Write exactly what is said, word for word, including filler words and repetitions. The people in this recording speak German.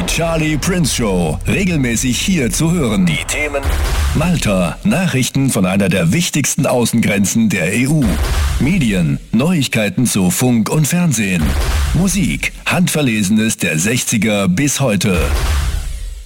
Charlie Prince Show, regelmäßig hier zu hören. Die Themen: Malta, Nachrichten von einer der wichtigsten Außengrenzen der E U. Medien, Neuigkeiten zu Funk und Fernsehen. Musik, Handverlesenes der sechziger bis heute.